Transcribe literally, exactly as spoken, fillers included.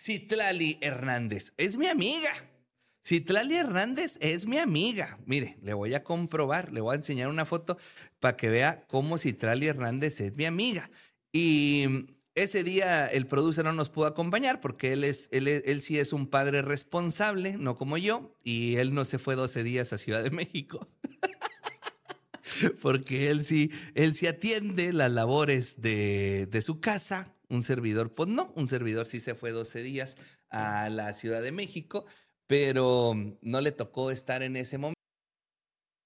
Citlali Hernández es mi amiga. Citlali Hernández es mi amiga. Mire, le voy a comprobar, le voy a enseñar una foto para que vea cómo Citlali Hernández es mi amiga. Y ese día el producer no nos pudo acompañar porque él, es, él, es- él sí es un padre responsable, no como yo, y él no se fue doce días a Ciudad de México porque él sí, él sí atiende las labores de, de su casa. Un servidor, pues no, un servidor sí se fue doce días a la Ciudad de México, pero no le tocó estar en ese momento.